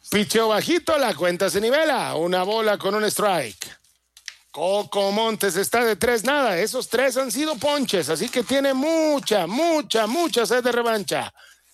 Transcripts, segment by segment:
Picheo bajito, la cuenta se nivela. Una bola con un strike. Coco Montes está de 3-0. Esos 3 han sido ponches, así que tiene mucha sed de revancha.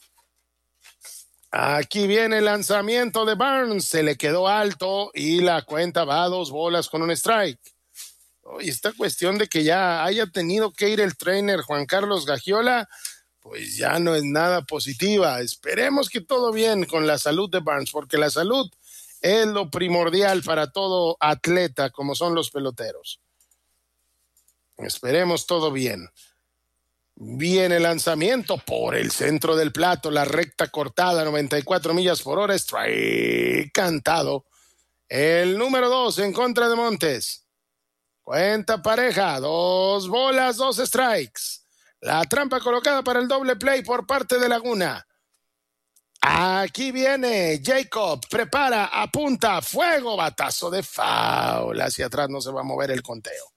Aquí viene el lanzamiento de Burns. Se le quedó alto y la cuenta va a 2 bolas con un strike. Y esta cuestión de que ya haya tenido que ir el trainer Juan Carlos Gagiola, pues ya no es nada positiva. Esperemos que todo bien con la salud de Burns, porque la salud es lo primordial para todo atleta como son los peloteros. Esperemos todo bien. Viene el lanzamiento por el centro del plato, la recta cortada, 94 millas por hora, strike cantado. El número 2 en contra de Montes. Cuenta pareja, 2 bolas, 2 strikes. La trampa colocada para el doble play por parte de Laguna. Aquí viene Jacob, prepara, apunta, fuego, batazo de foul. Hacia atrás no se va a mover el conteo.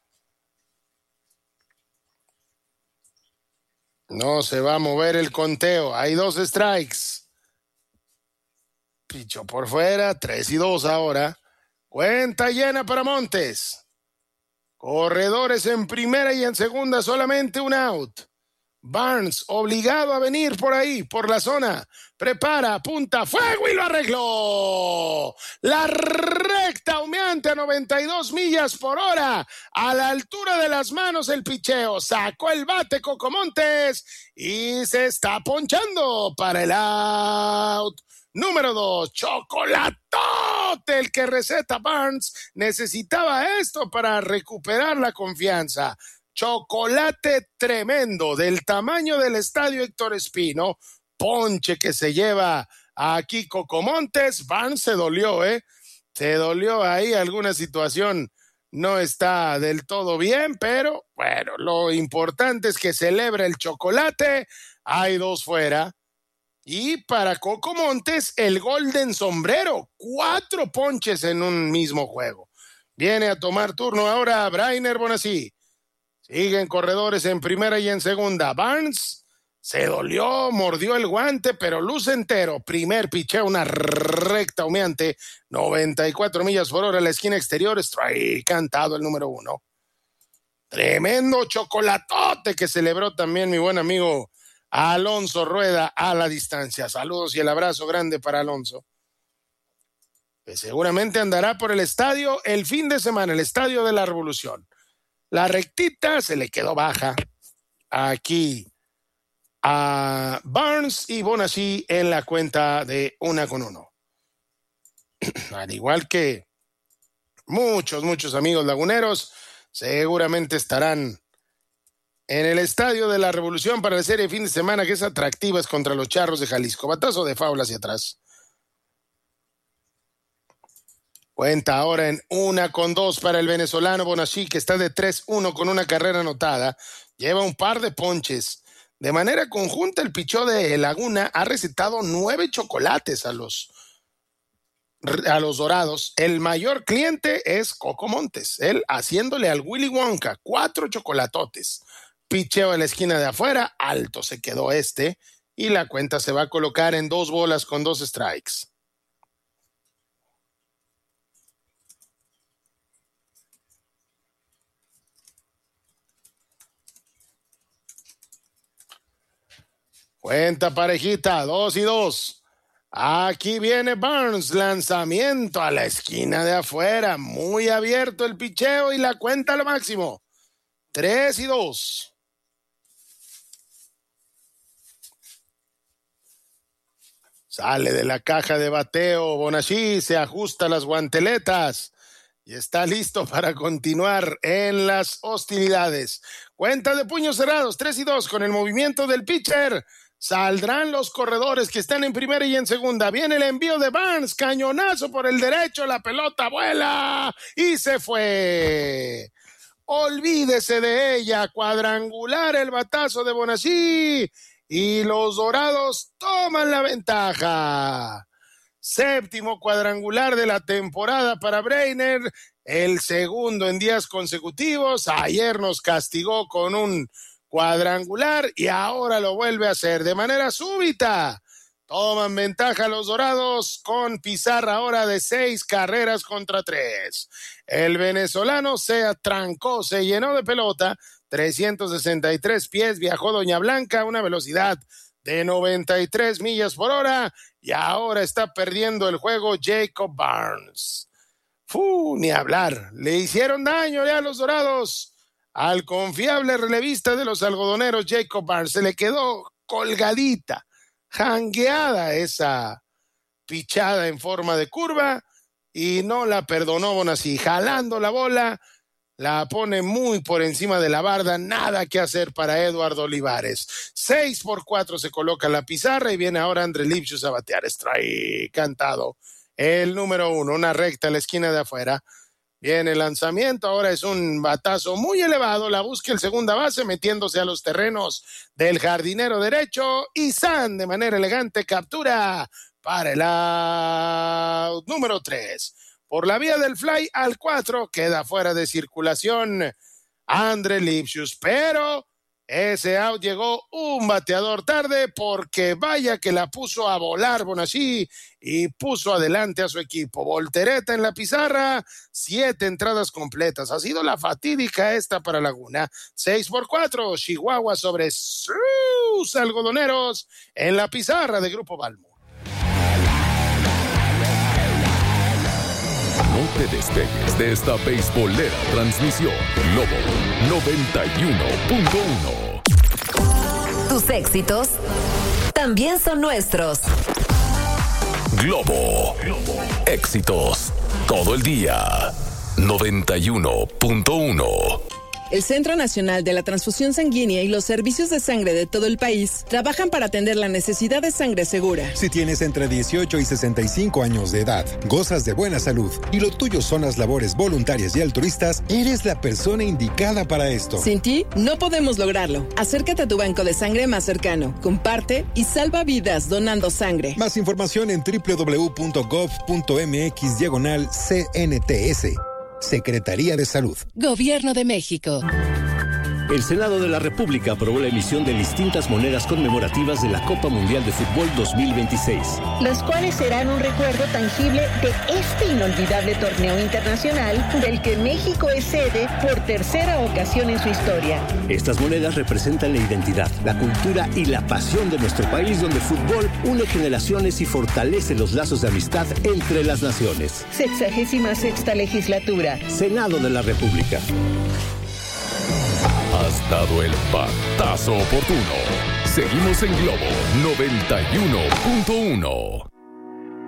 No se va a mover el conteo. Hay 2 strikes. Pichó por fuera, 3-2 ahora. Cuenta llena para Montes. Corredores en primera y en segunda, solamente un out. Burns obligado a venir por ahí, por la zona. Prepara, apunta, fuego y lo arregló. La recta humeante a 92 millas por hora. A la altura de las manos el picheo. Sacó el bate Coco Montes y se está ponchando para el out. Número 2, chocolatote, el que receta Burns. Necesitaba esto para recuperar la confianza. Chocolate tremendo, del tamaño del estadio Héctor Espino. Ponche que se lleva aquí Coco Montes. Burns se dolió, Se dolió ahí, alguna situación no está del todo bien, pero bueno, lo importante es que celebra el chocolate. Hay 2 fuera. Y para Coco Montes, el Golden Sombrero, 4 ponches en un mismo juego. Viene a tomar turno ahora Brainer Bonací. Siguen corredores en primera y en segunda. Burns se dolió, mordió el guante, pero luce entero. Primer picheo, una recta humeante, 94 millas por hora, la esquina exterior, strike cantado el número 1. Tremendo chocolatote que celebró también mi buen amigo Alonso Rueda a la distancia. Saludos y el abrazo grande para Alonso, que seguramente andará por el estadio el fin de semana, el Estadio de la Revolución. La rectita se le quedó baja aquí a Burns y Bonací en la cuenta de 1-1. Al igual que muchos amigos laguneros, seguramente estarán en el Estadio de la Revolución para la serie de fin de semana, que es atractiva, es contra los Charros de Jalisco. Batazo de foul hacia atrás. Cuenta ahora en 1-2 para el venezolano Bonací, que está de 3-1 con una carrera anotada. Lleva un par de ponches. De manera conjunta, el pichó de Laguna ha recetado 9 chocolates a los Dorados. El mayor cliente es Coco Montes. Él haciéndole al Willy Wonka 4 chocolatotes. Picheo a la esquina de afuera, alto se quedó y la cuenta se va a colocar en 2 bolas con 2 strikes. Cuenta parejita, 2-2. Aquí viene Burns, lanzamiento a la esquina de afuera, muy abierto el picheo y la cuenta a lo máximo, 3-2. Sale de la caja de bateo Bonací, se ajusta las guanteletas y está listo para continuar en las hostilidades. Cuenta de puños cerrados, 3-2 con el movimiento del pitcher. Saldrán los corredores que están en primera y en segunda. Viene el envío de Burns, cañonazo por el derecho, la pelota vuela y se fue. Olvídese de ella, cuadrangular el batazo de Bonací y los Dorados toman la ventaja. 7º cuadrangular de la temporada para Brainer, el segundo en días consecutivos. Ayer nos castigó con un cuadrangular y ahora lo vuelve a hacer de manera súbita. Toman ventaja los Dorados con pizarra ahora de 6-3. El venezolano se atrancó, se llenó de pelota, 363 pies, viajó Doña Blanca a una velocidad de 93 millas por hora y ahora está perdiendo el juego Jacob Barnes. Ni hablar, le hicieron daño ya a los Dorados. Al confiable relevista de los algodoneros Jacob Barnes se le quedó colgadita, jangueada esa pichada en forma de curva y no la perdonó Bonacci, jalando la bola, la pone muy por encima de la barda, nada que hacer para Eduardo Olivares. 6-4 se coloca la pizarra y viene ahora Andrés Lipsius a batear. Strike cantado. El número 1, una recta a la esquina de afuera. Viene el lanzamiento, ahora es un batazo muy elevado, la busca el segunda base metiéndose a los terrenos del jardinero derecho y San de manera elegante captura para el out número 3. Por la vía del fly al 4 queda fuera de circulación Andrés Lipsius, pero ese out llegó un bateador tarde porque vaya que la puso a volar Bonacci y puso adelante a su equipo. Voltereta en la pizarra, 7 entradas completas. Ha sido la fatídica esta para Laguna. 6-4, Chihuahua sobre sus algodoneros en la pizarra de Grupo Balmo. No te despegues de esta beisbolera transmisión. Globo 91.1. Tus éxitos también son nuestros. Globo. Éxitos todo el día. 91.1. El Centro Nacional de la Transfusión Sanguínea y los servicios de sangre de todo el país trabajan para atender la necesidad de sangre segura. Si tienes entre 18 y 65 años de edad, gozas de buena salud y lo tuyo son las labores voluntarias y altruistas, eres la persona indicada para esto. Sin ti, no podemos lograrlo. Acércate a tu banco de sangre más cercano, comparte y salva vidas donando sangre. Más información en www.gov.mx/CNTS. Secretaría de Salud. Gobierno de México. El Senado de la República aprobó la emisión de distintas monedas conmemorativas de la Copa Mundial de Fútbol 2026. Las cuales serán un recuerdo tangible de este inolvidable torneo internacional del que México es sede por tercera ocasión en su historia. Estas monedas representan la identidad, la cultura y la pasión de nuestro país, donde el fútbol une generaciones y fortalece los lazos de amistad entre las naciones. 66ª legislatura. Senado de la República. Has dado el batazo oportuno. Seguimos en Globo 91.1.